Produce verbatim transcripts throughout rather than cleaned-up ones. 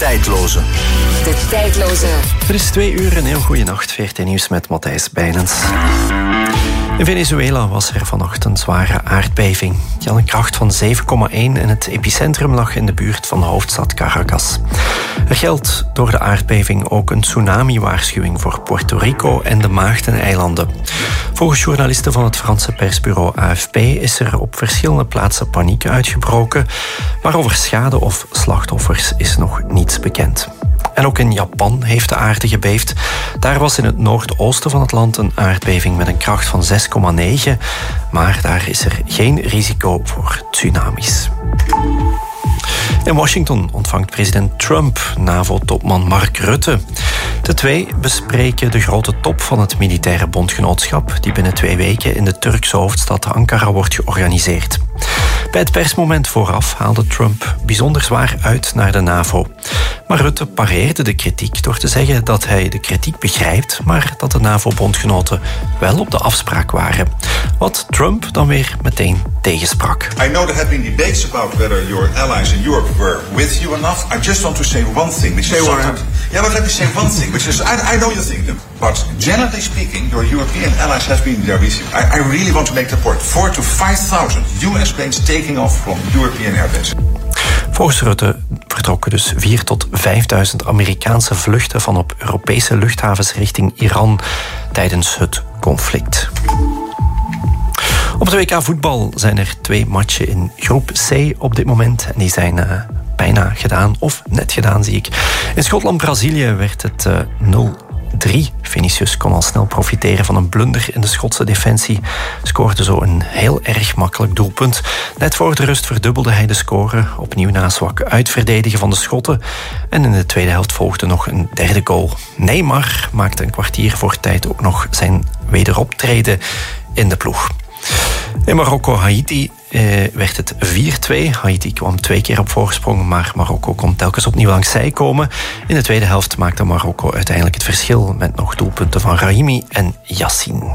tijdloze. De tijdloze. Het is twee uur, een heel goede nacht. V R T Nieuws met Matthijs Bijnens. In Venezuela was er vannacht een zware aardbeving. Die had een kracht van zeven komma één en het epicentrum lag in de buurt van de hoofdstad Caracas. Er geldt door de aardbeving ook een tsunami-waarschuwing voor Puerto Rico en de Maagdeneilanden. Volgens journalisten van het Franse persbureau A F P is er op verschillende plaatsen paniek uitgebroken, maar over schade of slachtoffers is nog niets bekend. En ook in Japan heeft de aarde gebeefd. Daar was in het noordoosten van het land een aardbeving met een kracht van zes komma negen. Maar daar is er geen risico voor tsunamis. In Washington ontvangt president Trump NAVO-topman Mark Rutte. De twee bespreken de grote top van het militaire bondgenootschap die binnen twee weken in de Turkse hoofdstad Ankara wordt georganiseerd. Bij het persmoment vooraf haalde Trump bijzonder zwaar uit naar de NAVO. Maar Rutte pareerde de kritiek door te zeggen dat hij de kritiek begrijpt, maar dat de NAVO-bondgenoten wel op de afspraak waren. Wat Trump dan weer meteen tegensprak. I know there have been debates about whether your allies in Europe were with you enough. I just want to say one thing. Which say one. Yeah, but let me say one thing, which is I, I know you think them, but generally speaking, your European allies have been there with you. I, I really want to make the point. Four to five thousand U S planes taking off from European airbases. Volgens Rutte vertrokken dus vier tot vijfduizend Amerikaanse vluchten van op Europese luchthavens richting Iran tijdens het conflict. Op het W K voetbal zijn er twee matchen in groep C op dit moment. En die zijn uh, bijna gedaan, of net gedaan zie ik. In Schotland-Brazilië werd het uh, nul drie. Vinicius kon al snel profiteren van een blunder in de Schotse defensie. Scoorde zo een heel erg makkelijk doelpunt. Net voor de rust verdubbelde hij de score. Opnieuw na zwak uitverdedigen van de Schotten. En in de tweede helft volgde nog een derde goal. Neymar maakte een kwartier voor tijd ook nog zijn wederoptreden in de ploeg. In Marokko-Haiti eh, werd het vier twee. Haiti kwam twee keer op voorsprong, maar Marokko kon telkens opnieuw langs zij komen. In de tweede helft maakte Marokko uiteindelijk het verschil met nog doelpunten van Rahimi en Yassine.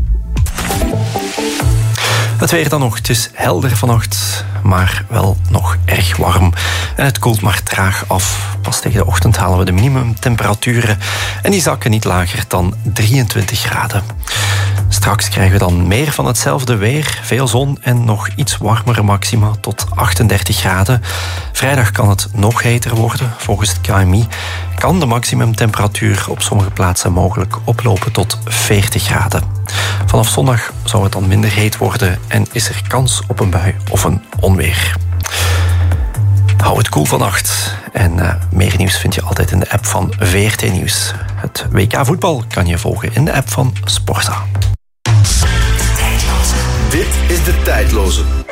Het weer dan nog. Het is helder vannacht, maar wel nog erg warm. En het koelt maar traag af. Pas tegen de ochtend halen we de minimumtemperaturen. En die zakken niet lager dan drieëntwintig graden. Straks krijgen we dan meer van hetzelfde weer. Veel zon en nog iets warmere maxima tot achtendertig graden. Vrijdag kan het nog heter worden. Volgens het K M I kan de maximumtemperatuur op sommige plaatsen mogelijk oplopen tot veertig graden. Vanaf zondag zou het dan minder heet worden en is er kans op een bui of een onweer. Hou het koel vannacht. En uh, meer nieuws vind je altijd in de app van V R T Nieuws. Het W K voetbal kan je volgen in de app van Sporza. Dit is de tijdloze.